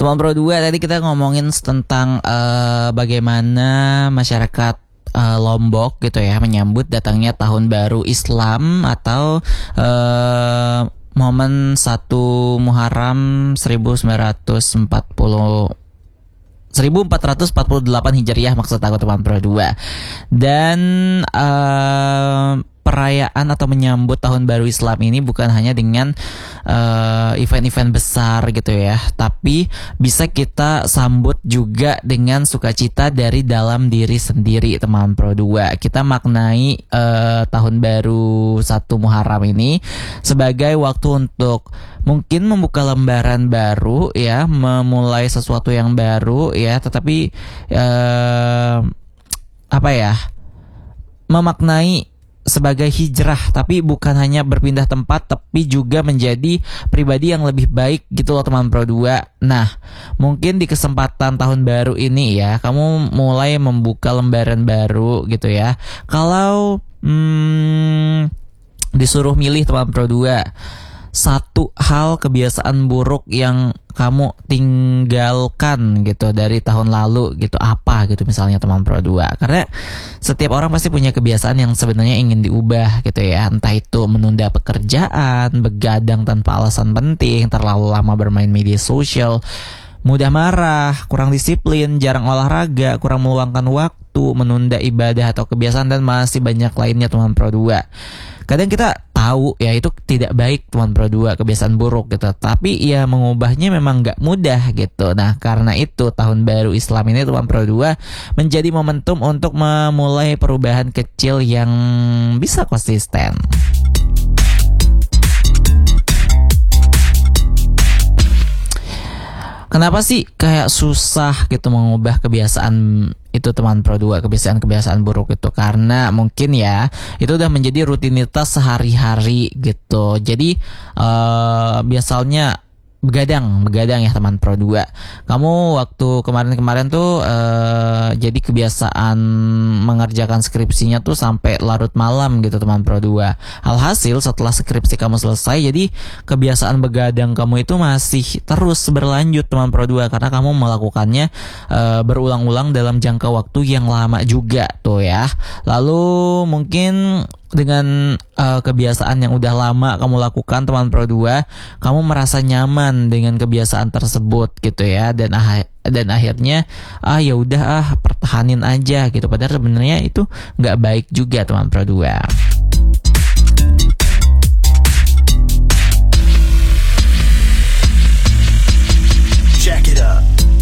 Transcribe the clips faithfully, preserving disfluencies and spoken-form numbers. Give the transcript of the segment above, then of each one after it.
Teman Pro dua, tadi kita ngomongin tentang uh, bagaimana masyarakat uh, Lombok gitu ya menyambut datangnya tahun baru Islam atau uh, momen satu Muharram seribu sembilan ratus empat puluh seribu empat ratus empat puluh delapan Hijriah maksud aku Teman Pro dua. Dan uh, perayaan atau menyambut tahun baru Islam ini bukan hanya dengan uh, event-event besar gitu ya, tapi bisa kita sambut juga dengan sukacita dari dalam diri sendiri Teman Pro dua. Kita maknai uh, tahun baru satu Muharram ini sebagai waktu untuk mungkin membuka lembaran baru ya, memulai sesuatu yang baru ya, tetapi uh, apa ya, memaknai sebagai hijrah, tapi bukan hanya berpindah tempat, tapi juga menjadi pribadi yang lebih baik gitu loh Teman Pro dua. Nah, mungkin di kesempatan tahun baru ini ya, kamu mulai membuka lembaran baru gitu ya. Kalau hmm, disuruh milih Teman Pro dua, satu hal kebiasaan buruk yang kamu tinggalkan gitu dari tahun lalu gitu, apa gitu misalnya Teman Pro dua. Karena setiap orang pasti punya kebiasaan yang sebenarnya ingin diubah gitu ya. Entah itu menunda pekerjaan, begadang tanpa alasan penting, terlalu lama bermain media sosial, mudah marah, kurang disiplin, jarang olahraga, kurang meluangkan waktu, menunda ibadah atau kebiasaan, dan masih banyak lainnya Teman Pro dua. Kadang kita tahu ya itu tidak baik Teman Pro dua, kebiasaan buruk gitu, tapi ya mengubahnya memang gak mudah gitu. Nah, karena itu tahun baru Islam ini Teman Pro dua menjadi momentum untuk memulai perubahan kecil yang bisa konsisten. Kenapa sih kayak susah gitu mengubah kebiasaan itu Teman Pro dua, kebiasaan-kebiasaan buruk itu? Karena mungkin ya itu udah menjadi rutinitas sehari-hari gitu. Jadi uh, biasanya begadang, begadang ya Teman Pro dua. Kamu waktu kemarin-kemarin tuh uh, jadi kebiasaan mengerjakan skripsinya tuh sampai larut malam gitu Teman Pro dua. Alhasil setelah skripsi kamu selesai, jadi kebiasaan begadang kamu itu masih terus berlanjut Teman Pro dua, karena kamu melakukannya uh, berulang-ulang dalam jangka waktu yang lama juga tuh ya. Lalu mungkin dengan uh, kebiasaan yang udah lama kamu lakukan Teman Pro dua, kamu merasa nyaman dengan kebiasaan tersebut gitu ya, dan ah, dan akhirnya ah ya udah ah pertahanin aja gitu, padahal sebenarnya itu nggak baik juga Teman Pro dua. Check it up.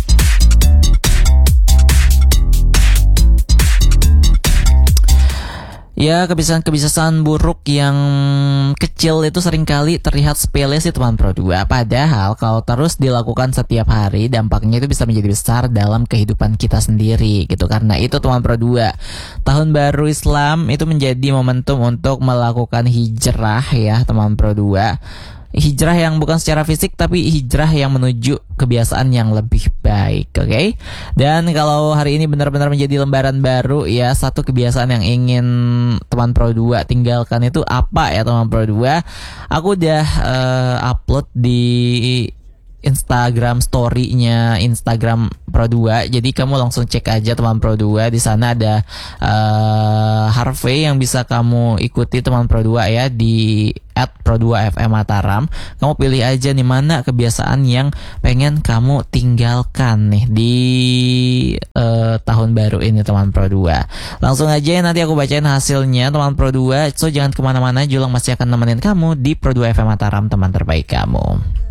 Ya, kebiasaan-kebiasaan buruk yang kecil itu seringkali terlihat sepele sih Teman Pro dua. Padahal kalau terus dilakukan setiap hari, dampaknya itu bisa menjadi besar dalam kehidupan kita sendiri gitu. Karena itu Teman Pro dua, tahun baru Islam itu menjadi momentum untuk melakukan hijrah ya Teman Pro dua. Hijrah yang bukan secara fisik, tapi hijrah yang menuju kebiasaan yang lebih baik, oke? Okay? Dan kalau hari ini benar-benar menjadi lembaran baru ya, satu kebiasaan yang ingin Teman Pro dua tinggalkan itu apa ya Teman Pro dua? Aku udah uh, upload di Instagram story-nya Instagram Pro dua. Jadi kamu langsung cek aja Teman Pro dua. Di sana ada uh, Harvey yang bisa kamu ikuti Teman Pro dua ya, di at pro dua f m Mataram. Kamu pilih aja nih mana kebiasaan yang pengen kamu tinggalkan nih di uh, tahun baru ini Teman Pro dua. Langsung aja nanti aku bacain hasilnya Teman Pro dua. So jangan kemana-mana, Julang masih akan nemenin kamu di Pro dua F M Mataram, teman terbaik kamu.